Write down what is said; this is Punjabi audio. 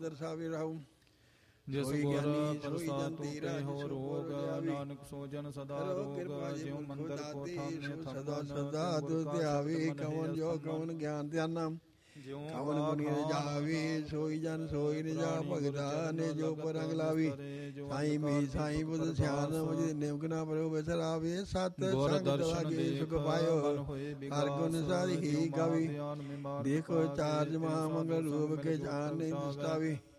ਦਰਸਾਵੇ ਰਹੂ। ਜਿਸ ਗੁਰ ਪ੍ਰਸਾਦ ਤੂਤੇ ਹੋ ਰੋਗ, ਨਾਨਕ ਸੋ ਜਨ ਸਦਾ ਰੋਗ। ਜਿਉ ਮੰਦਰ ਕੋ ਥਾਮੇ ਸਦਾ ਸਦਾ ਤੁਧ ਧਿਆਵੇ। ਕਵਨ ਜੋ ਕਵਨ ਗਿਆਨ ਧਿਆਨਾ, ਕਵਨ ਗੁਣੀ ਰਜਾਵੇ। ਸੋਈ ਜਨ ਸੋਈ ਰਜਾ ਭਗਤਾ ਨੇ, ਜੋ ਪਰੰਗ ਲਾਵੀ। ਸਾਈ ਮੀ ਸਾਈ ਬੁਧ ਸਿਆਨ, ਮੁਝ ਨਿਮਕਨਾ ਪਰੋ ਬਿਸਰਾਵੇ। ਸਤ ਸੰਗ ਲਾਗੇ ਸੁਖ ਪਾਇਓ, ਹਰ ਗੁਣ ਸਾਰੀ ਹੀ ਗਾਵੇ। ਦੇਖੋ ਚਾਰਜ ਮਹਾ ਮੰਗਲ ਰੂਪ ਕੇ ਜਾਨ ਨਹੀਂ ਦਸਤਾਵੇ।